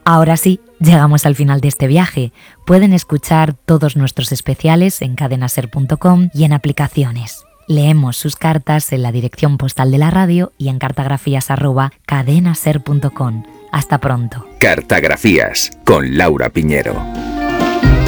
Ahora sí, llegamos al final de este viaje. Pueden escuchar todos nuestros especiales en cadenaser.com y en aplicaciones. Leemos sus cartas en la dirección postal de la radio y en cartagrafías@cadenaser.com. Hasta pronto. Cartagrafías con Laura Piñero.